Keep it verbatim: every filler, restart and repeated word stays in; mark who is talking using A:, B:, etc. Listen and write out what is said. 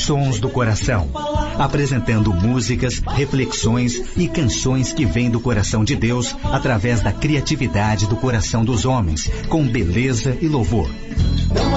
A: Sons do Coração, apresentando músicas, reflexões e canções que vêm do coração de Deus através da criatividade do coração dos homens, com beleza e louvor.